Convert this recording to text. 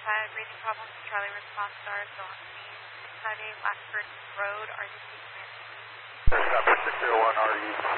had breathing problems. Charlie response stars on Saturday, Blackford Road. Are you taking it? Stop 601 RE.